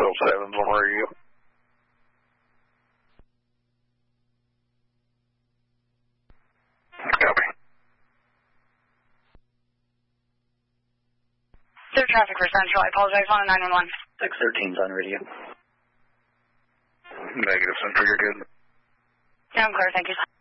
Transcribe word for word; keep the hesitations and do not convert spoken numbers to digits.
oh seven's on radio. Copy. Clear traffic for Central. I apologize. On a nine one one. six thirteen's on radio. Negative, Central. You're good. Yeah, I'm clear. Thank you.